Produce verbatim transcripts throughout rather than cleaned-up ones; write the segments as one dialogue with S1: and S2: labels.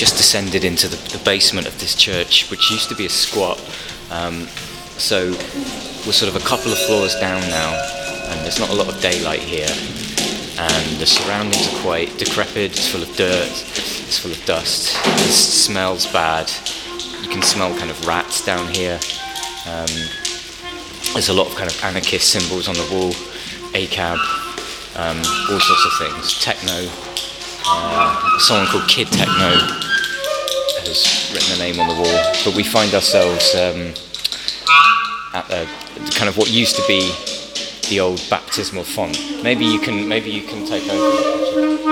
S1: just descended into the, the basement of this church, which used to be a squat. Um, so we're sort of a couple of floors down now, and there's not a lot of daylight here. And the surroundings are quite decrepit. It's full of dirt, it's full of dust, it smells bad. You can smell kind of rats down here. Um, there's a lot of kind of anarchist symbols on the wall, A C A B, um, all sorts of things, techno. Uh, someone called Kid Techno has written a name on the wall, but we find ourselves um, at a, kind of what used to be the old baptismal font. Maybe you can, maybe you can take over.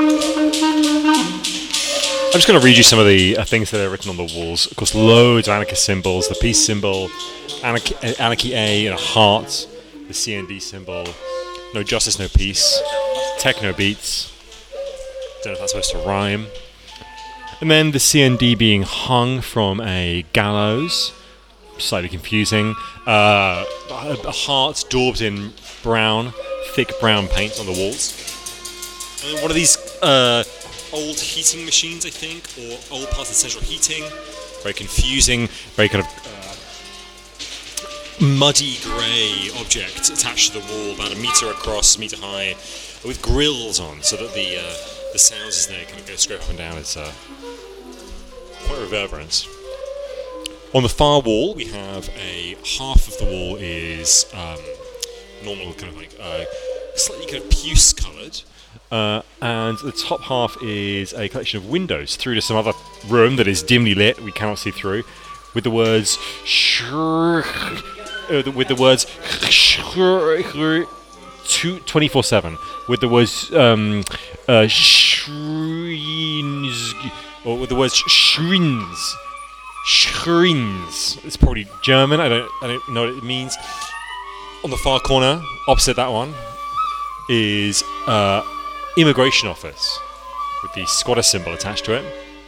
S2: I'm just going to read you some of the uh, things that are written on the walls. Of course, loads of anarchist symbols: the peace symbol, anarchy, anarchy A, and a heart, the C N D symbol, no justice, no peace, techno beats. Don't know if that's supposed to rhyme. And then the C N D being hung from a gallows, slightly confusing. Uh, a, a heart daubed in brown, thick brown paint on the walls. And then one of these uh, old heating machines, I think, or old parts of central heating. Very confusing, very kind of uh, muddy grey object attached to the wall, about a metre across, metre high, with grills on, so that the uh, the sounds as they kind of go straight up and down. It's uh, quite reverberant. On the far wall, we have a half of the wall is um, normal, kind of like uh, slightly kind of puce coloured, uh, and the top half is a collection of windows through to some other room that is dimly lit. We cannot see through, with the words uh, with the words twenty-four seven, with the words um, uh, shrines, or with the words shrines. Shrines. It's probably German. I don't. I don't know what it means. On the far corner, opposite that one, is uh, immigration office with the squatter symbol attached to it.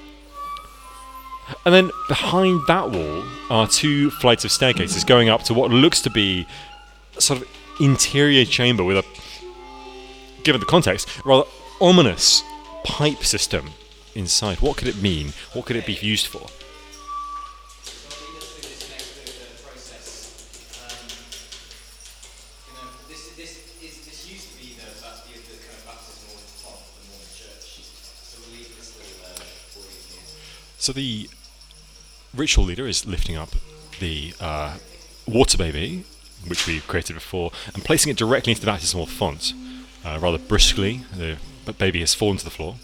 S2: And then behind that wall are two flights of staircases going up to what looks to be a sort of interior chamber with a, given the context, rather ominous pipe system inside. What could it mean? What could it be used for? So the ritual leader is lifting up the uh, water baby, which we created before, and placing it directly into the baptismal font. Uh, rather briskly, the baby has fallen to the floor.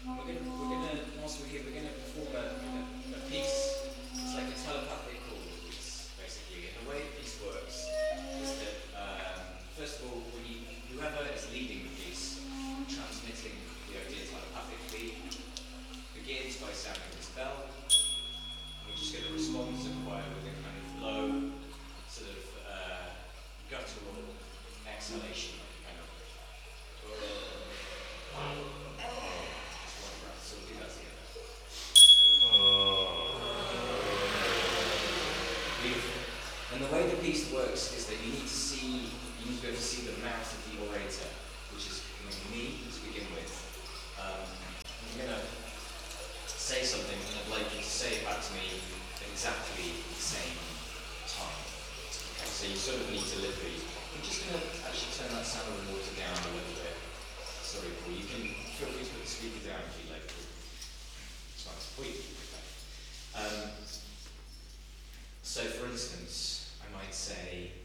S1: And the way the piece works is that you need to see, you need to be able to see the mouth of the orator, which is me to begin with. Um, I'm going to say something, and I'd like you to say it back to me at exactly the same time. Okay, so you sort of need to lift these. I'm just going to actually turn that sound of the water down a little bit. Sorry, Paul, you can feel free to put the speaker down if you like. It's fine. Wait. Um, so, for instance, I might say,